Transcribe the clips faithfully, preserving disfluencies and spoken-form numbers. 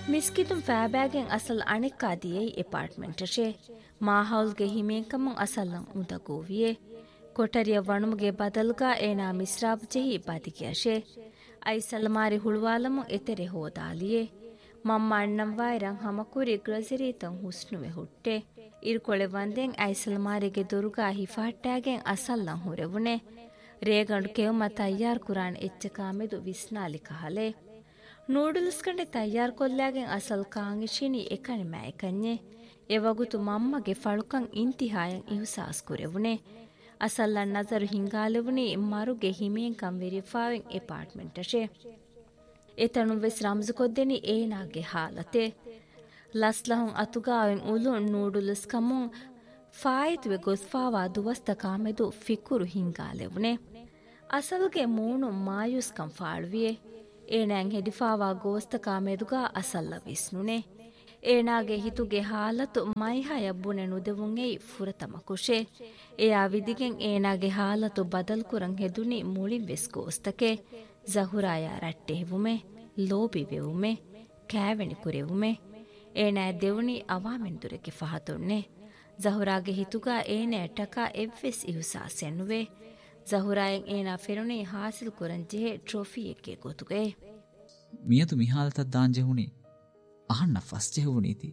ಮಿಸ್ಕಿತುಂ ಫෑಬෑಗೆನ್ ಅಸಲ್ ಅಣೆಕ್ಕಾ ದಿಯೈ ಎಪಾರ್ಟ್ಮೆಂಟಶೆ ಮಾಹೌಲ್ಗೆ ಹಿಮೇಂಕಮುಂ ಅಸಲ್ಲಂ ಉದಗೂವಿಯೆ ಕೊಠರಿಯ ವಣುಮುಗೆ ಬದಲ್ಗಾ ಏನಾ ಮಿಸ್ರಾಬ್ ಜೆಹಿ ಬಾದಿಗೆಯಶೆ ಐ ಸಲ್ಮಾರಿ ಹುಳುವಾಲಮುಂ ಎತೆರೆ ಹೋದಾಲಿಯೆ ಮಮ್ಮ ಅಣ್ಣಂವಾಯಿರಂ ಹಮಕುರಿ ಗ್ರಜಿರೀತಂ ಹುಸ್ನುವೆ ಹುಟ್ಟೆ ಇರುಕೊಳೆ ವಂದೆಂ I ಸಲ್ಮಾರಿಗೆ ದುರುಗಾ ಹಿಫಾಟ್ಟಾಗೆನ್ ಅಸಲ್ಲಂ ಹುರೆವುನೆ ರೇಗಂಡು ಕೆವಮ ತಯ್ಯಾರ್ Quran ಎಚ್ಚಕಾಮೆದು ವಿಸ್ನಾಲಿ ಕಹಲೆ noodles ಕಂಡೆ ತಯ್ಯಾರ್ ಕೊಲ್ಲಾಗೆನ್ ಅಸಲ್ ಕಾಂಗಿಶಿನಿ ಎಕಣಿ ಮෑಕನ್ಯೆ ಎವಗುತು ಮಮ್ಮಗೆ ಫಳುಕಂ ಇಂತಿಹಾಯಂ ಇಹುಸಾಸ್ ಕುರೆವುನೆ ಅಸಲ್ಲನ್ ನಜರು ಹಿಂಗಾಲೆವುನಿ ಮರುಗೆ ಹಿಮೇಂಕಂ ವೆರಿಫಾವೆನ್ ಎಪಾರ್ಟ್ಮೆಂಟಶೆ ಎತಣು ವೆಸ್ ರಮ್ಜು ಕೊದ್ದೆನಿ ಏನಾಗೆ ಹಾಲತೆ ಲಸ್ಲಹುಂ ಅತುಗಾವೆನ್ ಉಲು ನೂಡಲ್ಸ್ ಕಮುಂ ಫಾಯಿತುವೆ ಗೊಸ್ಫಾವಾ ದುವಸ್ತ ಕಾಮೆದು ಫಿಕುರು ಹಿಂಗಾಲೆವುನೆ ಅಸಲ್ಗೆ ಮೂಣು ಮಾಯುಸ್ ಕಂ ಫಾಳುವಿಯೆ ಏನಾಂಗ್ ಹೆಡಿಫಾವಾ ಗೋಸ್ತ ಕಾಮೆದುಗಾ ಅಸಲ್ಲ ವಿಸ್ನುನೆ ಏನಾಗೆ ಹಿತುಗೆ ಹಾಲತು ಮೈಹಾಯ ಬುನೆ ನುದೆವುಂ ಏಯಿ ಫುರತಮ ಕುಶೆ ಎಯಾ ವಿದಿಗೆನ್ ಏನಾಗೆ ಹಾಲತು ಬದಲ್ ಕುರಂ ಹೆದುನಿ ಮುಳಿಂ ವೆಸ್ ಗೋಸ್ತಕೆ ಜಹುರಾಯ ರಟ್ಟೆವುಮೆ ಲೋಬಿ ವೆವುಮೆ ಕ್ಯಾವೆನಿ ಕುರೆವುಮೆ ಏನಾ ದೆವುನಿ ಅವಾಮೆನ್ ದುರೆಗೆ ಫಹತುನ್ನೆ ಜಹುರಾಗೆ ಹಿತುಗಾ ಏನೆ ಟಕಾ ಎವ್ವೆಸ್ ಇಹುಸಾ ಸೆನ್ನುವೆ ಜಹುರಾಯನ್ ಏನಾ ಫೆರುನಿ ಹಾಸಿಲ್ ಕುರಂ ಜೆಹೆ ಟ್ರೋಫಿ ಎಕ್ಕೆ ಗೊತುಗೆ ಮಿಯತು ಮಿಹಾಲತ ದಾನ್ ಜೆಹುನಿ ಅಹಣ್ಣ ಫಸ್ಟ್ ಜೆಹುನೀತಿ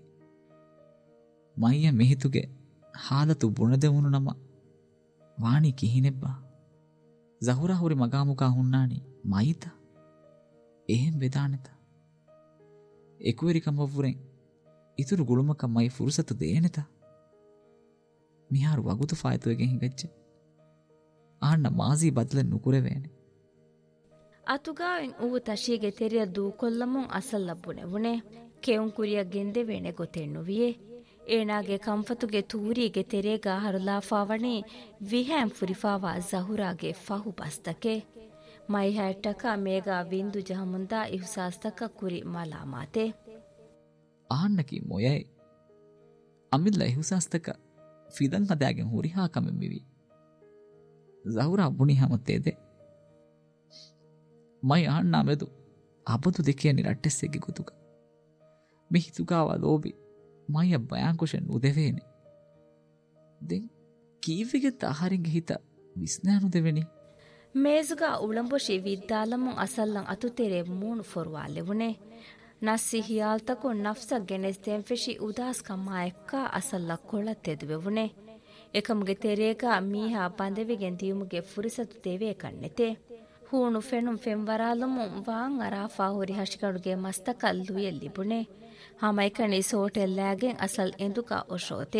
ಮಯ್ಯ ಮಿಹಿತುಗೆ ಹಾಲತು ಬುಣದೆವುನು ನಮ ವಾಣಿ ಕಿಹಿನೆಬ್ಬ ಜಹುರಾ ಹುರಿ ಮಗಾಮುಕಾ ಹುಣ್ಣಾಣಿ ಮೈತ ಏನ್ ಬೆದಾನೆತ ಎಕುವೆರಿ ಕಂಬವ್ವುರೆನ್ ಇತುರು ಗುಳುಮಕ ಮೈ ಫುರ್ಸತು ದೇನೆತ ಮಿಹಾರು ವಗುತು ಫಾಯ್ತುವೆಗೆ ಹಿಂಗಚ್ಚೆ ಅಹಣ್ಣ ಮಾಜಿ ಬದಲೆ ನುಕುರೆವೇನೆ ಅತುಗಾವೆನ್ ಉವು ತಶೀಗೆ ತೆರೆಯ ದೂಕೊಲ್ಲಮುಂ ಅಸಲ್ಲಬ್ಬುನೆ ವುನೆ ಕೆವುಂ ಕುರಿಯ ಗೆಂದೆವೇಣೆ ಗೊತೆನ್ನುವಿಯೆ ಏನಾಗೆ ಕಂಫತುಗೆ ತೂರಿಗೆ ತೆರೆಗ ಹರುಲಾಫಾವಣಿ ವಿಹ್ಯಾಂ ಫುರಿಫಾವಾ ಜಹುರಾಗೆ ಫಹು ಬಸ್ತಕೆ ಮೈ ಹ್ಯಾಟ್ಟಕ ಮೇಗ ವಿಂದು ಜಹಮುಂದಾ ಇಹುಸಾಸ್ತಕ ಕುರಿ ಮಲಾಮಾತೆ ಅಹಣ್ಣಕಿ ಮೊಯೈ ಅಮಿಲ್ಲ ಇಹುಸಾಸ್ತಕ ಫಿದಂ ಹದಾಗೆನ್ ಹುರಿಹಾ ಕಮೆಮ್ಮಿವಿ ಜಹುರಾ ಬುಣಿ ಹಮತ್ತೇದೆ ಮೈ ಅಹಣ್ಣ ಮೆದು ಅಬದು ದೆಕೆಯನಿ ರಟ್ಟೆಸ್ಸೆಗೆ ಗುತುಗ ಮಿಹಿತುಗಾವ ಲೋಬಿ ಮೈಯ ಬಯಾಂಕುಶನ್ ಉದೆವೇನೆ ದೆನ್ ಕೀವಿಗೆ ತಾಹರಿಂಗೆ ಹಿತ ವಿಸ್ನಾನು ದೆವೆನಿ ಮೇಜುಗಾ ಉಳಂಬೊಶಿ ವಿದ್ದಾಲಮುಂ ಅಸಲ್ಲಂ ಅತುತೆರೆ ಮೂಣು ಫೊರ್ವಾಲೆವುನೆ ನಸ್ಸಿ ಹಿಯಾಲ್ತಕು ನಫ್ಸ ಗೆನೆಸ್ ತೆಂಫೆಶಿ ಉದಾಸ್ ಕಮ್ಮಾ ಎಕ್ಕಾ ಅಸಲ್ಲ ಕೊಳತ್ತೆದುವೆವುನೆ ಎಕಮ್ಗೆ ತೆರೇಗ ಮೀಹಾ ಬಂದೆವಿಗೆನ್ ದಿಯುಮುಗೆ ಫುರಿಸತು ತೆವೆ ಕಣ್ಣೆತೆ ಹೂಣು ಫೆಣುಂ ಫೆಂವರಾಲುಮುಂ ವಾಂ ಅರಾಫಾ ಹುರಿ ಹಶಿಕಡುಗೆ ಮಸ್ತಕಲ್ಲು ಎಲ್ಲಿಬುನೆ ಹಮೈಕಣಿ ಸೋಟೆಲ್ಲಾಗೆನ್ ಅಸಲ್ ಎಂದುಕ ಒಶೋತೆ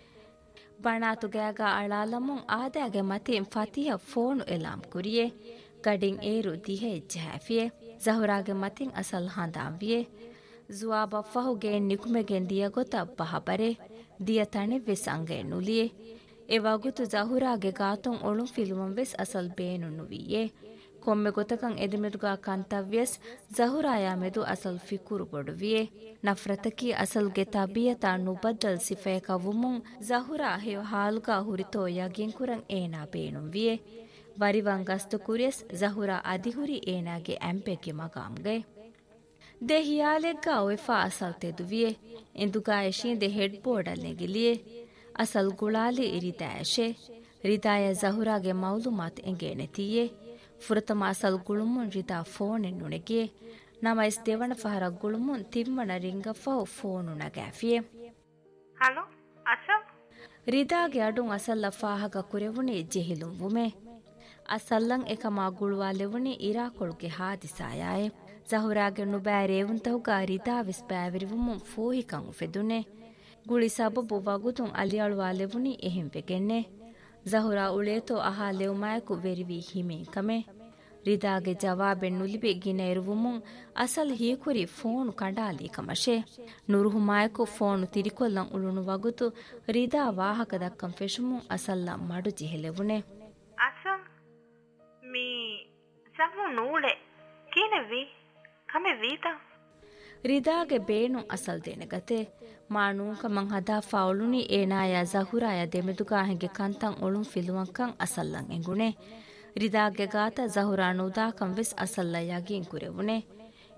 ಬಣಾತುಗಾಗ ಅಳಾಲಮುಂ ಆದಾಗೆ ಮತಿಂ ಫತಿಯ ಫೋನು ಎಲಾಂ ಕುರಿಯೆ ಗಡಿಂ ಏರು ದಿಹೆ ಜಾಫಿಯೆ ಜಹುರಾಗೆ ಮತಿಂ ಅಸಲ್ ಹಂದಾವಿಯೆ ಜುವಾಬ ಫಹುಗೆ ನಿಕುಮೆಗೆನ್ ದಿಯ ಗೊತ ಬಹಬರೆ ದಿಯ ತಣೆ ವೆಸ್ ಅಂಗೆ ನುಲಿಯೆ ಎವಾಗುತು ಜಹುರಾಗೆ ಗಾತುಂ ಒಳುಂ ಫಿಲುಮಂ ವೆಸ್ ಅಸಲ್ ಬೇನು ನುವಿಯೆ ಕೊಮ್ಮೆ ಗೊತಕಂ ಎದಿಮೆದುಗಾ ಕಂತವ್ಯಸ್ ಜಹುರಾಯ ಮೆದು ಅಸಲ್ ಫಿಕುರು ಬೊಡುವಿಯೆ ನಫ್ರತಕಿ ಅಸಲ್ಗೆ ತಬಿಯತ ನುಬದ್ದಲ್ ಸಿಫೆಕ ವುಮುಂ ಜಹುರಾ ಹೆ ಹಾಲುಗಾ ಹುರಿತೋ ಯಗಿನ್ ಕುರಂ ಏನಾ ಬೇನುಂ ವಿಯೆ ವರಿವಂ ಗಸ್ತು ಕುರಿಯಸ್ ಜಹುರಾ ಅದಿಹುರಿ ಏನಾಗೆ ಅಂಪೆಗೆ ಮಗಾಮ್ಗೆ ದೆ ಹಿಯಾಲೆಗ್ಗಾ ಒಯ್ಫಾ ಅಸಲ್ ತೆದುವಿಯೆ ಎಂದುಗಾ ಎಶೀಂದೆ ಹೆಡ್ ಬೋರ್ಡಲ್ ನೆಗಿಲಿಯೆ ಅಸಲ್ ಗುಳಾಲಿ ಇರಿದಾಯಶೆ ರಿದಾಯ ಜಹುರಾಗೆ ಮೌಲುಮಾತ್ ಎಂಗೇನೆತಿಯೆ ಫುರತಮ ಅಸಲ್ ಗುಳುಮುನ್ ರಿದಾ ಫೋನೆನ್ ನುಣೆಗೆ ನಮೈಸ್ ದೇವಣ ಫಹರ ಗುಳುಮುನ್ ತಿಮ್ಮಣ ರಿಂಗಫೌ ಫೋನು ನಗಾಫಿಯೆ ಹಲೋ ಅಸಲ್ ರಿದಾಗೆ ಅಡುಂ ಅಸಲ್ಲ ಫಾಹಗ ಕುರೆವುನಿ ಜೆಹಿಲುಂ ವುಮೆ ಅಸಲ್ಲಂ ಎಕಮಾ ಗುಳುವಾಲೆವುನಿ ಇರಾಕೊಳುಗೆ ಹಾದಿಸಾಯಾಯೆ ಜಹುರಾಗೆ ನುಬෑರೇವುಂತಹುಗ ರಿದಾ ವಿಸ್ ಬෑವಿರಿವುಮುಂ ಫೋಹಿಕಂ ಉಫೆದುನೆ ಗುಳಿ ಸಬಬು ವಗುತುಂ ಅಲಿಯಳುವಾಲೆವುನಿ ಎಹಿಂವೆಗೆನ್ನೆ ಜಹುರಾ ಉಳೇತೋ ಅಹಾ ಲೆವುಮಾಯಕು ವೆರಿವಿ ಹಿಮೇಂಕಮೆ ರಿದಾಗೆ ಜವಾಬೆನ್ ನುಲಿಬಿ ಗಿನೆರುವುಮುಂ ಅಸಲ್ ಹೀಕುರಿ ಫೋನು ಕಂಡಾಲಿ ಕಮಶೆ ನುರುಹುಮಾಯಕು ಫೋನು ತಿರಿಕೊಲ್ಲಂ ಉಳುನು ವಗುತು ರಿದಾ ವಾಹಕ ದಕ್ಕಂ ಫೆಶುಮುಂ ಅಸಲ್ಲ ಮಡು ಜಿಹೆಲೆವುನೆ ಅಸಲ್ ಮೀ ಜಮು ನೂಳೆ ಕೇನೆವಿ ಕಮೆ ವೀತಾ ರಿದಾಗೆ ಬೇನು ಅಸಲ್ ದೇನೆಗತೆ ಮಾನೂಕ ಮಂ ಹದಾ ಫೌಲುನಿ ಏನಾಯ ಜಹುರಾಯ ದೆಮೆದುಗಾ ಹೆಂಗೆ ಕಂತಂ ಒಳುಂ ಫಿಲುವಂಕಂ ಅಸಲ್ಲಂ ಎಂಗುನೆ ರಿದಾಗೆ ಗಾತ ಜಹುರಾ ನುದಾ ಕಂ ವೆಸ್ ಅಸಲ್ಲ ಯಗಿನ್ ಕುರೆವುನೆ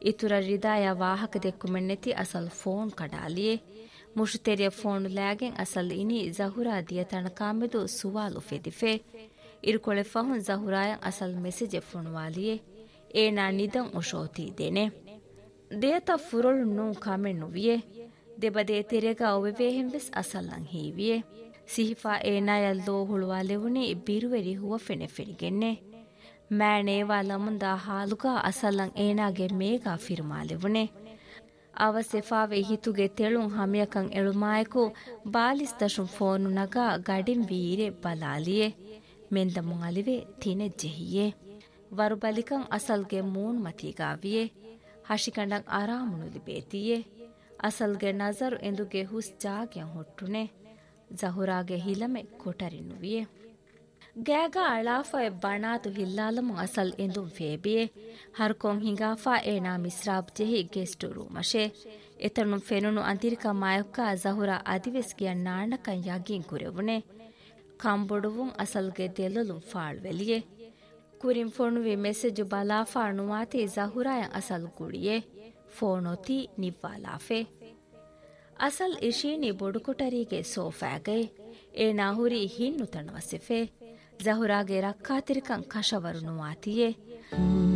ಇತುರ ರಿದಾಯ ವಾಹಕ ದೆಕ್ಕುಮೆನ್ನೆತಿ ಅಸಲ್ ಫೋನ್ ಕಡಾಲಿಯೆ ಮುಷುತೆರಿಯ ಫೋನ್ ಲ್ಯಾಗೆನ್ ಅಸಲ್ ಇನಿ ಜಹುರಾ ದಿಯ ತಣಕಾಮೆದು ಸುವಾಲು ಫೆದಿಫೆ ಇರುಕೊಳೆ ಫಹುನ್ ಜಹುರಾಯನ್ ಅಸಲ್ ಮೆಸೇಜ್ ಫೋನ್ವಾಲಿಯೆ ಏನಾ ನಿದಂ ಉಶೋತಿ ದೆನೆ ದೇತ ಫುರಳು ನೂ ಕಾಮೆನ್ ನುವಿಯೆ ದೆಬದೆ ತೆರೆಗ ಒವೆವೇಹೆಂ ವೆಸ್ ಅಸಲ್ಲಂ ಹೀವಿಯೆ ಸಿಹಿಫಾ ಏನಾಯಲ್ಲೋ ಹುಳುವಾಲೆವುನಿ ಬಿರುವೆರಿ ಹುವ ಫೆನೆ ಫೆನಿಗೆನ್ನೆ ಮ್ಯಾಣೇವಾ ಲಮುಂದಾ ಹಾಲುಗಾ ಅಸಲ್ಲಂ ಏನಾಗೆ ಮೇಗಾ ಫಿರುಮಾಲೆವುನೆ ಅವ ಸೆಫಾವೆ ಹಿತುಗೆ ತೆಳುಂ ಹಮಿಯಕಂ ಎಳುಮಾಯಕು ಬಾಲಿಸ್ ದಶುಂ ಫೋನು ನಗಾ ಗಡಿಂ ವೀರೆ ಬಲಾಲಿಯೆ ಮೆಂದಮುಂ ಅಲಿವೆ ತಿನೆ ಜೆಹಿಯೆ ವರುಬಲಿಕಂ ಅಸಲ್ಗೆ ಮೂನ್ ಮತಿಗಾವಿಯೆ ಹಶಿಕಂಡಂ ಆರಾಮುನುಲಿ ಬೇತಿಯೆ ಅಸಲ್ಗೆ ನಜರು ಎಂದುಗೆ ಹುಸ್ ಜಾಗ್ಯಂ ಹೊಟ್ಟುನೆ ಜಹುರಾಗೆ ಹಿಲಮೆ ಕೊಟರಿನುವಿಯೆ ಗෑಗ ಅಳಾಫಾಯ್ ಬಣಾತು ಹಿಲ್ಲಾಲಮು ಅಸಲ್ ಎಂದುಂ ಫೇಬಿಯೆ ಹರ್ಕೊಂ ಹಿಂಗಾಫಾ ಏನಾ ಮಿಸ್ರಾಬ್ ಜೆಹಿ ಗೆಸ್ಟು ರೂಮಶೆ ಎತನುಂ ಫೆನುನು ಅಂತಿರಿಕ ಮಾಯೊಕ್ಕ ಜಹುರಾ ಅದಿವೆಸ್ ಗಿಯನ್ ನಾಣಕಂ ಯಗಿನ್ ಕುರೆವುನೆ ಕಂಬೊಡುವುಂ ಅಸಲ್ಗೆ ದೆಲ್ಲುಲುಂ ಫಾಳ್ವೆಲಿಯೆ ಕುರಿಂ ಫೋನುವಿ ಮೆಸೇಜು ಬಲಾಫಾ ನುವಾತಿ ಜಹುರಾಯಂ ಅಸಲ್ ಗುಳಿಯೆ ಫೋನೊತಿ ನಿವ್ವಾಲಾಫೆ ಅಸಲ್ ಇಶೀನಿ ಬೊಡುಕೊಟರಿಗೆ ಸೋಫಾಗೆ ಏನಾ ಹುರಿ ಹಿನ್ನು ತಣವಸಿಫೆ ಜಹುರಾಗೆ ರಕ್ಕಾತಿರಿಕಂ ಕಶವರು ನುವಾತಿಯೆ